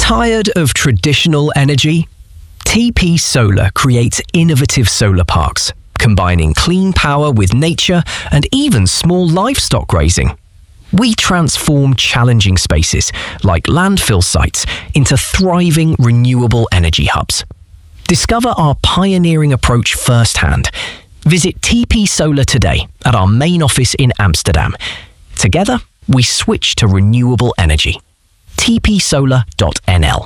Tired of traditional energy? TP Solar creates innovative solar parks, combining clean power with nature and even small livestock grazing. We transform challenging spaces, like landfill sites, into thriving renewable energy hubs. Discover our pioneering approach firsthand. Visit TP Solar today at our main office in Amsterdam. Together, we switch to renewable energy. tpsolar.nl.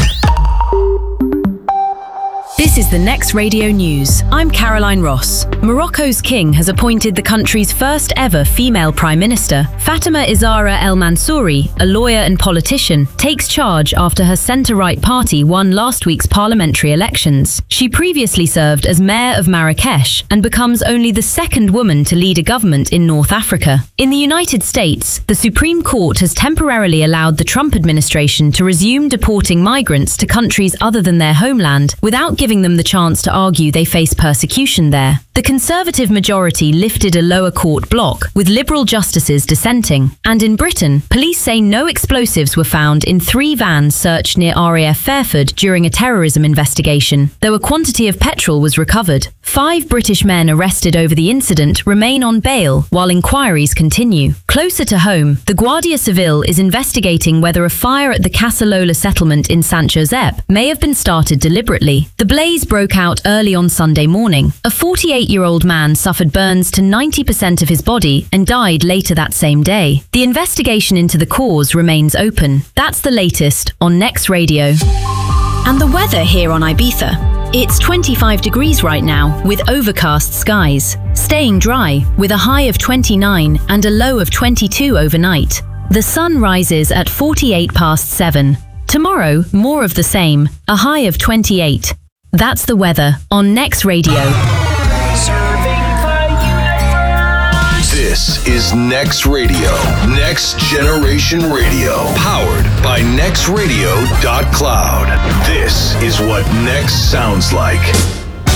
This is the Next Radio News. I'm Caroline Ross. Morocco's king has appointed the country's first ever female prime minister. Fatima Izara El Mansouri, a lawyer and politician, takes charge after her centre-right party won last week's parliamentary elections. She previously served as mayor of Marrakesh and becomes only the second woman to lead a government in North Africa. In the United States, the Supreme Court has temporarily allowed the Trump administration to resume deporting migrants to countries other than their homeland without giving them the chance to argue they face persecution there. The Conservative majority lifted a lower court block, with Liberal justices dissenting. And in Britain, police say no explosives were found in 3 vans searched near RAF Fairford during a terrorism investigation, though a quantity of petrol was recovered. 5 British men arrested over the incident remain on bail while inquiries continue. Closer to home, the Guardia Civil is investigating whether a fire at the Casalola settlement in Sant Josep may have been started deliberately. The blaze broke out early on Sunday morning. A 48-year-old man suffered burns to 90% of his body and died later that same day. The investigation into the cause remains open. That's the latest on Next Radio. And the weather here on Ibiza. It's 25 degrees right now, with overcast skies. Staying dry, with a high of 29 and a low of 22 overnight. The sun rises at 7:48. Tomorrow, more of the same, a high of 28. That's the weather on Next Radio. This is Next Radio, Next Generation Radio, powered by nextradio.cloud. This is what Next sounds like.